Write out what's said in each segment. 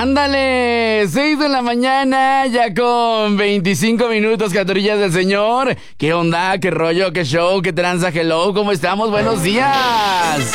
Ándale, 6 de la mañana, ya con 25 minutos, criaturillas del Señor. ¿Qué onda? ¿Qué rollo? ¿Qué show? ¿Qué tranza? Hello, ¿cómo estamos? Buenos días.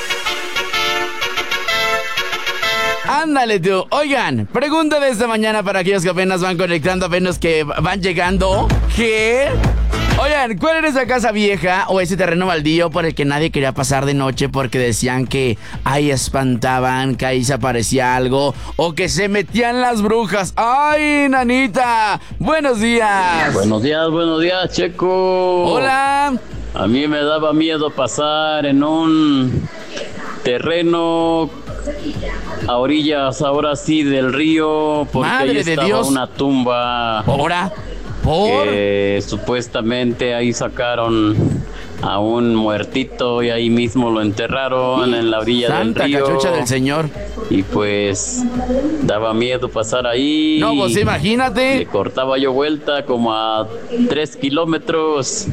Ándale tú. Oigan, pregunta de esta mañana para aquellos que apenas van conectando, apenas que van llegando. ¿Qué? Oigan, ¿cuál era esa casa vieja o ese terreno baldío por el que nadie quería pasar de noche porque decían que ahí espantaban, que ahí se aparecía algo o que se metían las brujas? ¡Ay, nanita! ¡Buenos días! Buenos días, Checo. Hola. A mí me daba miedo pasar en un terreno a orillas, ahora sí, del río, porque Madre ahí de estaba Dios. una tumba. ¿Ahora? ¿Por? Supuestamente ahí sacaron a un muertito y ahí mismo lo enterraron en la orilla Santa del río. cachucha del Señor. Y pues daba miedo pasar ahí. No, pues imagínate. Le cortaba yo vuelta como a 3 kilómetros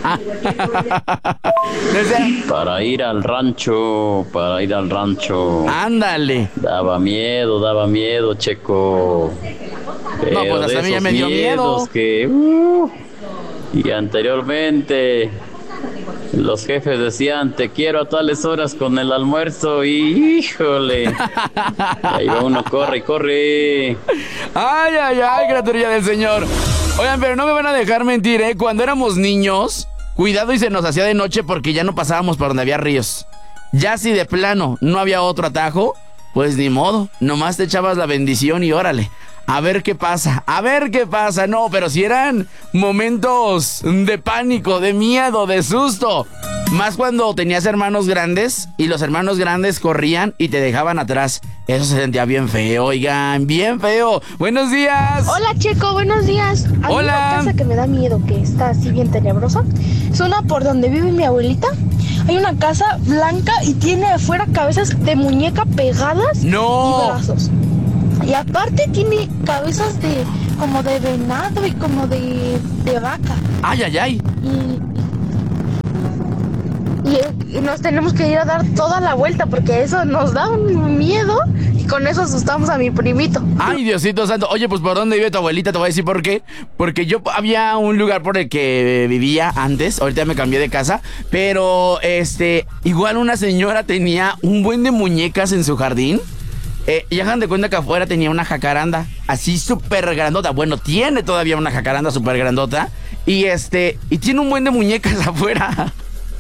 para ir al rancho, Ándale. Daba miedo, Checo. No, pues hasta a mí ya me dio miedo. Que, y anteriormente los jefes decían, te quiero a tales horas con el almuerzo y híjole, ahí va uno, corre. Ay, criaturilla del Señor. Oigan, pero no me van a dejar mentir, ¿eh? Cuando éramos niños, cuidado y se nos hacía de noche porque ya no pasábamos por donde había ríos. Ya si de plano no había otro atajo, pues ni modo, nomás te echabas la bendición y órale. A ver qué pasa. No, pero si eran momentos de pánico, de miedo, de susto. Más cuando tenías hermanos grandes y los hermanos grandes corrían y te dejaban atrás. Eso se sentía bien feo, oigan, bien feo. Buenos días. Hola, Checo, buenos días. Hay Hola. una casa que me da miedo, que está así bien tenebrosa. Es una por donde vive mi abuelita. Hay una casa blanca y tiene afuera cabezas de muñeca pegadas No. y brazos. Y aparte tiene cabezas de como de venado y como de vaca. Ay. Y nos tenemos que ir a dar toda la vuelta porque eso nos da un miedo y con eso asustamos a mi primito. Ay, Diosito santo. Oye, pues ¿por dónde vive tu abuelita? Te voy a decir por qué. Porque yo había un lugar por el que vivía antes. Ahorita me cambié de casa. Pero, igual una señora tenía un buen de muñecas en su jardín. Y hagan de cuenta que afuera tenía una jacaranda así súper grandota. Bueno, tiene todavía una jacaranda súper grandota. Y tiene un buen de muñecas afuera.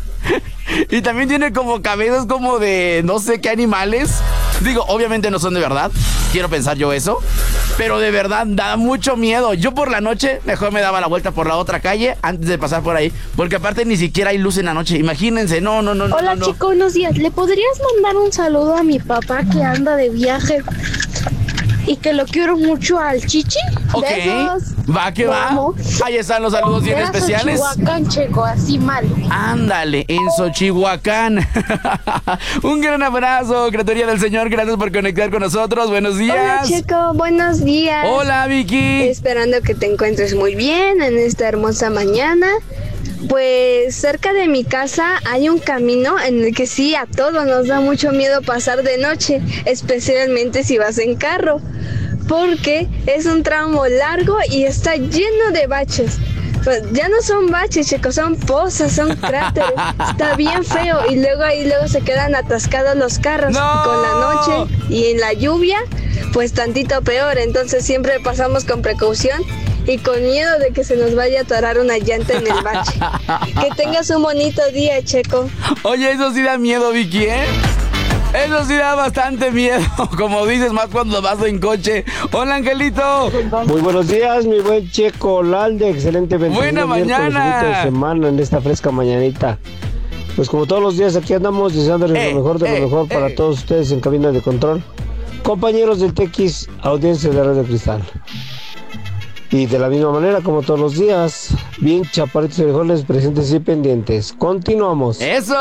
Y también tiene como cabezas como de no sé qué animales. Digo, obviamente no son de verdad. Quiero pensar yo eso. Pero de verdad da mucho miedo. Yo por la noche mejor me daba la vuelta por la otra calle antes de pasar por ahí. Porque aparte ni siquiera hay luz en la noche. Imagínense, no. Hola, no. Chico, buenos días. ¿Le podrías mandar un saludo a mi papá que anda de viaje y que lo quiero mucho al Chichi? Ok, Besos. va que Lo va. amo. Ahí están los saludos bien Era especiales. Xochihuacán, Checo, así mal. Ándale, en Xochihuacán. Un gran abrazo, criatura del Señor. Gracias por conectar con nosotros. Buenos días. Hola, Checo, buenos días. Hola, Vicky. Esperando que te encuentres muy bien en esta hermosa mañana. Pues cerca de mi casa hay un camino en el que sí, a todos nos da mucho miedo pasar de noche, especialmente si vas en carro, porque es un tramo largo y está lleno de baches. Pues ya no son baches, chicos, son pozas, son cráteres. Está bien feo y luego se quedan atascados los carros. ¡No! Con la noche y en la lluvia, pues tantito peor. Entonces siempre pasamos con precaución y con miedo de que se nos vaya a atorar una llanta en el bache. Que tengas un bonito día, Checo. Oye, eso sí da miedo, Vicky, ¿eh? Eso sí da bastante miedo, como dices, más cuando vas en coche. Hola, Angelito. Muy buenos días, mi buen Checo Lalde, excelente Buena mañana. de semana en esta fresca mañanita. Pues como todos los días aquí andamos deseándoles lo mejor de lo mejor para todos ustedes en cabina de control. Compañeros del TX, audiencia de Radio Cristal. Y de la misma manera, como todos los días, bien chaparritos y frijoles presentes y pendientes. Continuamos. ¡Eso!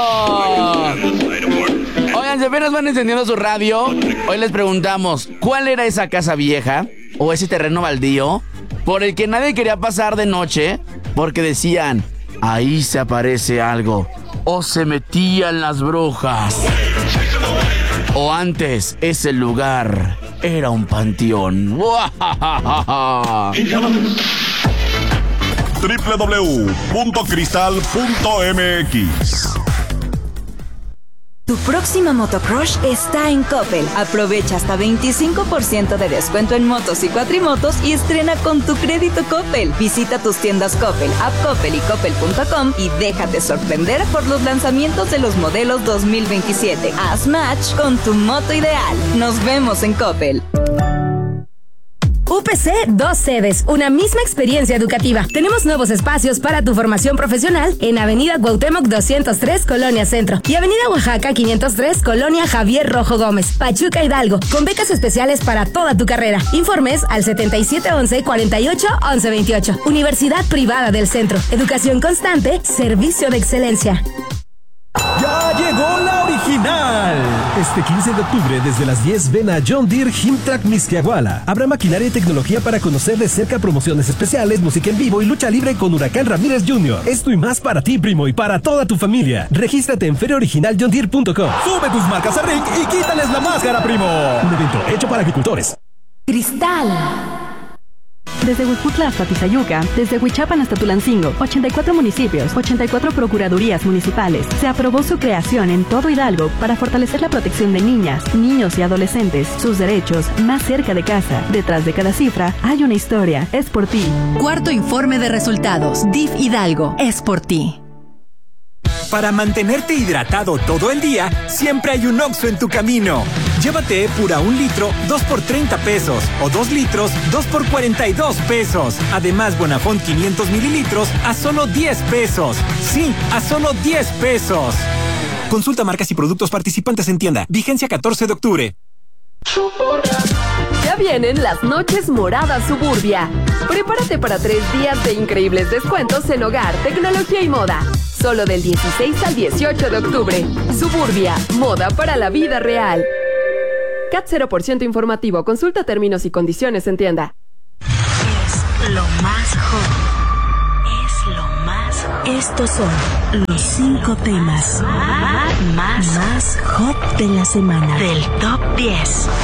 Oigan, si apenas van encendiendo su radio, hoy les preguntamos, ¿cuál era esa casa vieja o ese terreno baldío por el que nadie quería pasar de noche porque decían, ahí se aparece algo, o se metían las brujas, o antes ese lugar era un panteón. www.cristal.mx. Tu próxima motocrush está en Coppel. Aprovecha hasta 25% de descuento en motos y cuatrimotos y estrena con tu crédito Coppel. Visita tus tiendas Coppel, App Coppel y Coppel.com y déjate sorprender por los lanzamientos de los modelos 2027. Haz match con tu moto ideal. Nos vemos en Coppel. UPC, 2 sedes, una misma experiencia educativa. Tenemos nuevos espacios para tu formación profesional en Avenida Cuauhtémoc 203, Colonia Centro, y Avenida Oaxaca 503, Colonia Javier Rojo Gómez, Pachuca Hidalgo, con becas especiales para toda tu carrera. Informes al 7711-481128. Universidad Privada del Centro. Educación constante, servicio de excelencia. ¡Ya llegó la original! Este 15 de octubre, desde las 10, ven a John Deere Himtrack Mixquiahuala. Habrá maquinaria y tecnología para conocer de cerca, promociones especiales, música en vivo y lucha libre con Huracán Ramírez Jr. Esto y más para ti, primo, y para toda tu familia. Regístrate en feriaoriginaljohndeere.com. Sube tus marcas a RINC y quítales la máscara, primo. Un evento hecho para agricultores. Cristal. Desde Huejutla hasta Tizayuca, desde Huichapan hasta Tulancingo, 84 municipios, 84 procuradurías municipales. Se aprobó su creación en todo Hidalgo para fortalecer la protección de niñas, niños y adolescentes, sus derechos más cerca de casa. Detrás de cada cifra hay una historia. Es por ti. Cuarto informe de resultados. DIF Hidalgo. Es por ti. Para mantenerte hidratado todo el día, siempre hay un Oxxo en tu camino. Llévate Epura 1 litro, 2 por 30 pesos. O 2 litros, 2 por 42 pesos. Además, Bonafont 500 mililitros a solo 10 pesos. Sí, a solo 10 pesos. Consulta marcas y productos participantes en tienda. Vigencia 14 de octubre. Ya vienen las noches moradas Suburbia. Prepárate para 3 días de increíbles descuentos en hogar, tecnología y moda. Solo del 16 al 18 de octubre. Suburbia, moda para la vida real. CAT 0% informativo. Consulta términos y condiciones en tienda. Es lo más hot. Es lo más hot. Estos son los 5 temas más hot de la semana. Del Top 10.